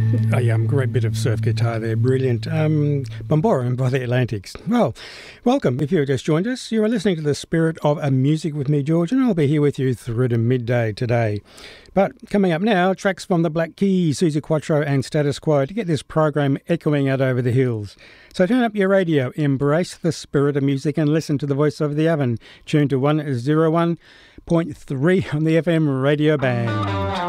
Great bit of surf guitar there, brilliant. Bombora by the Atlantics. Well, welcome. If you've just joined us, you are listening to The Spirit of a Music with me, George, and I'll be here with you through to midday today. But coming up now, tracks from the Black Keys, Suzi Quatro and Status Quo to get this program echoing out over the hills. So turn up your radio, embrace the spirit of music and listen to the voice of the oven. Tune to 101.3 on the FM radio band.